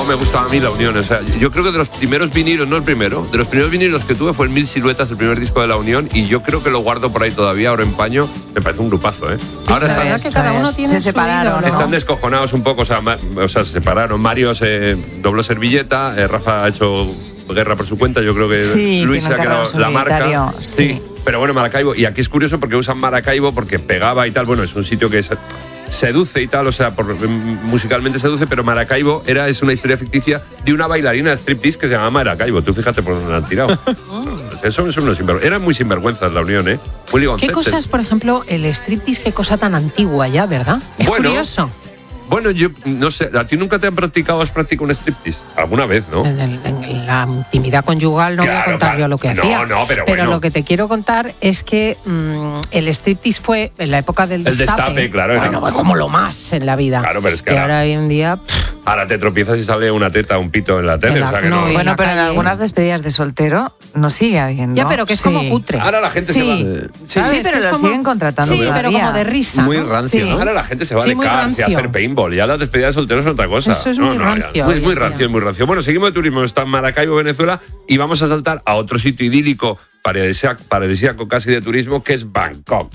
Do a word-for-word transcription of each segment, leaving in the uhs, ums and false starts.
cómo me gustaba a mí La Unión. O sea, yo creo que de los primeros vinilos, no el primero, de los primeros vinilos que tuve fue el Mil Siluetas, el primer disco de La Unión, y yo creo que lo guardo por ahí todavía, ahora en paño. Me parece un grupazo, ¿eh? Ahora la están, verdad que cada uno tiene se separaron, ¿no? están descojonados un poco, o sea, ma, o sea se separaron. Mario se dobló servilleta, eh, Rafa ha hecho guerra por su cuenta, yo creo que sí, Luis se ha quedado la marca. Sí. sí, pero bueno, Maracaibo, y aquí es curioso porque usan Maracaibo porque pegaba y tal, bueno, es un sitio que es... seduce y tal, o sea, por, musicalmente seduce, pero Maracaibo era, es una historia ficticia de una bailarina de striptease que se llama Maracaibo. Tú fíjate por dónde la han tirado. Eso es unos sinvergüenzas. Eran muy sinvergüenzas La Unión, ¿eh? Muy ¿Qué cosas, por ejemplo, el striptease, qué cosa tan antigua ya, ¿verdad? Es bueno, curioso. Bueno, yo no sé, ¿a ti nunca te han practicado, has practicado un striptease? Alguna vez, ¿no? En, el, en la intimidad conyugal no claro, voy a contar claro. yo lo que no, hacía. No, no, pero, pero bueno. lo que te quiero contar es que mmm, el striptease fue en la época del el destape. destape, claro. Bueno, era... como lo más en la vida. Claro, pero es que y ahora, ahora hoy en día... Pff, ahora te tropiezas y sale una teta, un pito en la tele. En la, o sea que no, no, bueno, en pero en calle. algunas despedidas de soltero no sigue habiendo. Ya, pero que es sí. como cutre. Ahora la gente sí. se va... Sí, sí, sí pero lo como... siguen contratando. Sí, todavía. pero como de risa. Muy ¿no? rancio, sí. ¿no? Ahora la gente se va sí, de cars y a hacer paintball. Ya las despedidas de solteros son otra cosa. Eso es no, muy no, rancio. Es muy rancio, es muy rancio. Bueno, seguimos de turismo. Está en Maracaibo, Venezuela, y vamos a saltar a otro sitio idílico, paradisíaco, paradisíaco casi de turismo, que es Bangkok.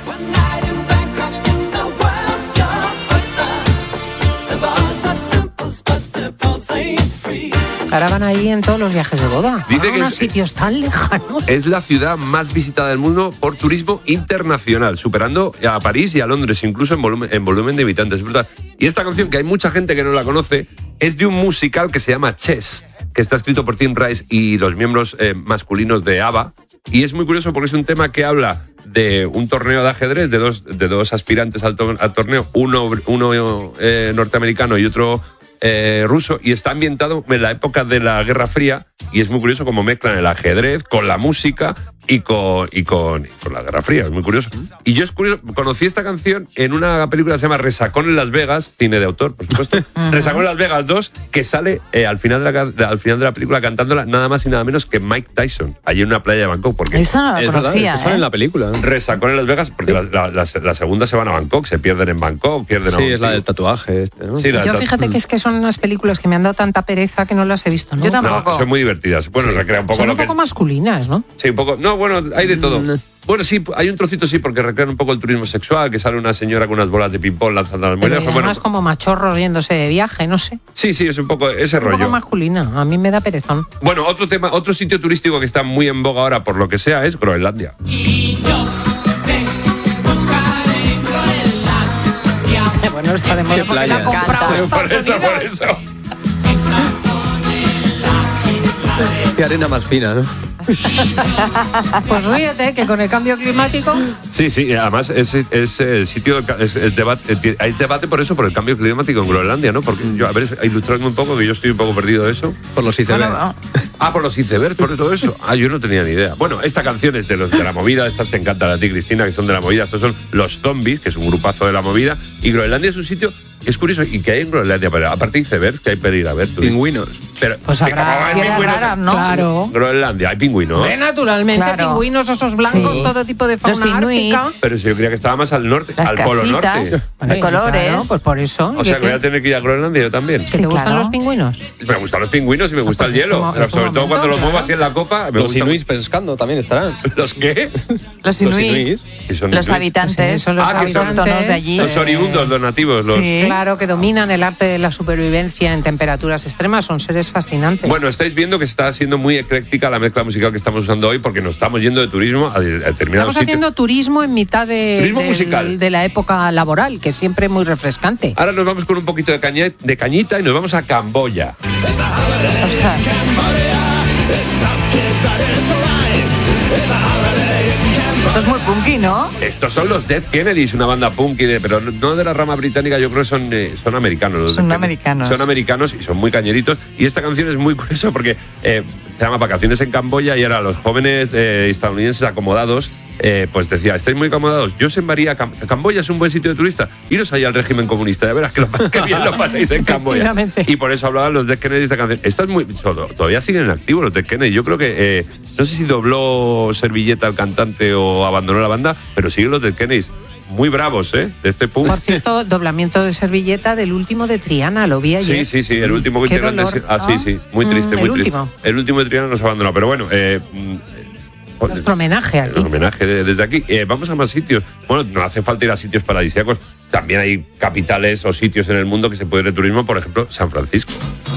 Ahora van ahí en todos los viajes de boda. Dice a que unos es, sitios tan lejanos. Es la ciudad más visitada del mundo por turismo internacional, superando a París y a Londres, incluso en volumen, en volumen de habitantes. Es brutal. Y esta canción, que hay mucha gente que no la conoce, es de un musical que se llama Chess, que está escrito por Tim Rice y los miembros eh, masculinos de ABBA. Y es muy curioso porque es un tema que habla de un torneo de ajedrez de dos, de dos aspirantes al, to- al torneo, uno, uno eh, norteamericano y otro eh, ruso, y está ambientado en la época de la Guerra Fría, y es muy curioso cómo mezclan el ajedrez con la música y con, y con, y con la Guerra Fría, es muy curioso. Y yo es curioso, conocí esta canción en una película que se llama Resacón en Las Vegas, cine de autor, por supuesto, Resacón en Las Vegas dos, que sale eh, al, final de la, de, al final de la película cantándola nada más y nada menos que Mike Tyson, allí en una playa de Bangkok. Porque eso no lo es conocía, verdad, ¿eh? sale en la película. Resacón en Las Vegas, porque la, la, la, la segunda se van a Bangkok, se pierden en Bangkok, pierden Sí, a un es la tío. del tatuaje este, ¿no? Sí, la Yo del fíjate que es que son unas películas que me han dado tanta pereza que no las he visto, ¿no? Yo tampoco. No, son muy divertidas. Bueno, Sí. recrea un poco Son lo un que... poco masculinas, ¿no? Sí, un poco... No, bueno, hay de todo. Mm. Bueno, sí, hay un trocito sí, porque recrean un poco el turismo sexual, que sale una señora con unas bolas de ping-pong lanzando las Pero monedas. además Bueno, como machorros yéndose de viaje, no sé. sí, sí, es un poco ese Un rollo. poco masculina, a mí me da perezón. Bueno, otro tema, otro sitio turístico que está muy en boga ahora, por lo que sea, es Groenlandia. Bueno, está de moda Qué porque la ha playas. comprado Me Por Estados eso, por Unidos. eso. Qué arena más fina, ¿no? Pues ríete, que con el cambio climático... Sí, sí, y además es, es el sitio, es el debate, hay debate por eso, por el cambio climático en Groenlandia, ¿no? Porque yo, a ver, ilustradme un poco, que yo estoy un poco perdido de eso. Por los icebergs. Bueno, Ah, por los icebergs, por todo eso. Ah, yo no tenía ni idea. Bueno, esta canción es de los de la movida, estas te encantan a ti, Cristina, que son de la movida. Estos son los Zombies, que es un grupazo de la movida. Y Groenlandia es un sitio, es curioso, y que hay en Groenlandia, pero aparte de icebergs, que hay para ir a ver. Tú. Pingüinos. Pero, Pues que habrá como hay tierras pingüinos- raras, ¿no? Claro. Groenlandia, hay pingüinos. Ve naturalmente, Claro. pingüinos, osos blancos, Sí. todo tipo de Los fauna inuits. ártica. Pero si yo creía que estaba más al norte, Las al polo casitas. norte. De colores. Claro, pues por eso. O sea, que voy a tener que ir a Groenlandia yo también. ¿Que Sí, te gustan claro. los pingüinos? Me gustan los pingüinos y me gusta pues el hielo. es como- Pero es sobre como todo cuando momento, los muevo claro. así en la copa. Me Los gusta inuits pescando también estarán. mucho. ¿Los qué? Los Los inuits, inuits. ¿Qué son los inuits? habitantes, Sí, son los Ah, que son- autóctonos de allí. Los oriundos, los nativos. Los... Sí. Claro, que dominan el arte de la supervivencia en temperaturas extremas, son seres fascinantes. Bueno, estáis viendo que está siendo muy ecléctica la mezcla musical que estamos usando hoy porque nos estamos yendo de turismo a, a determinados Estamos sitios. haciendo turismo en mitad de, Turismo del- musical. de la época laboral, que es siempre muy refrescante. Ahora nos vamos con un poquito de, caña- de cañita y nos vamos a Camboya. Esto es muy punky, ¿no? Estos son los Dead Kennedys, una banda punky, de, pero no de la rama británica, yo creo que son, eh, son americanos. Los Son Dead Kennedys. americanos. Son americanos y son muy cañeritos. Y esta canción es muy curiosa porque eh, se llama Vacaciones en Camboya y ahora los jóvenes eh, estadounidenses acomodados, eh, pues decía, estáis muy acomodados, yo os enviaría a Cam- Camboya es un buen sitio de turista, iros ahí al régimen comunista, ya verás que, lo, pas- que bien lo pasáis en Camboya. Efectivamente. Y por eso hablaban los Dead Kennedys de esta canción. Esta es muy, todavía siguen en activo los Dead Kennedys. Yo creo que, eh, no sé si dobló servilleta el cantante o abandonó la banda, pero siguen los Dead Kennedys. muy bravos, ¿eh? De este pub. Por cierto, doblamiento de servilleta del último de Triana, lo vi ayer. Sí, sí, sí, el último Qué integrante. dolor, Ah, sí, ¿no? sí, muy triste, Mm, muy el triste. último. El último de Triana nos abandonó, pero bueno, eh, Nuestro homenaje aquí. Un homenaje de- desde aquí. Eh, vamos a más sitios. Bueno, no hace falta ir a sitios paradisíacos. También hay capitales o sitios en el mundo que se puede ir de turismo, por ejemplo, San Francisco.